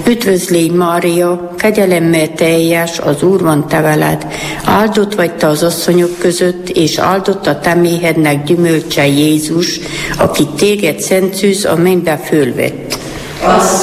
Üdvözlégy Mária, kegyelemmel teljes, az Úr van te veled. Áldott vagy te az asszonyok között, és áldott a te méhednek gyümölcse Jézus, aki téged szent szűz a mennybe fölvett.